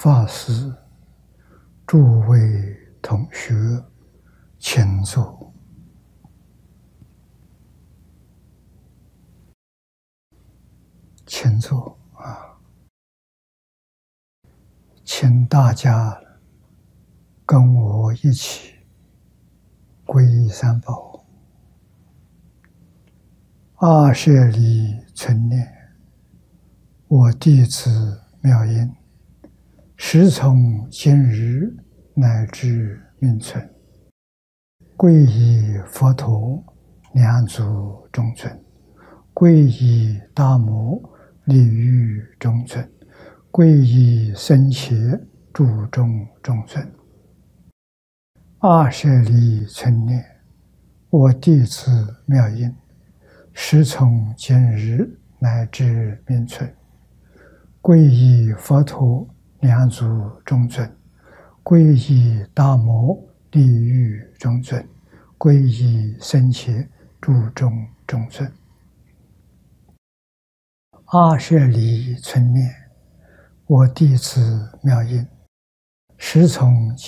法师、诸位同学，请坐。请坐啊！请大家跟我一起皈依三宝。阿舍离存念，我弟子妙音，时从今日乃至命存，皈依佛陀两足中尊，皈依大摩利欲中尊，皈依僧伽注中中尊。阿舍离存念，我弟子妙音，时从今日乃至命存，皈依佛陀两足中尊，皈依大摩利欲中尊，皈依僧伽注中中尊。阿舍离存念，我弟子妙音，时从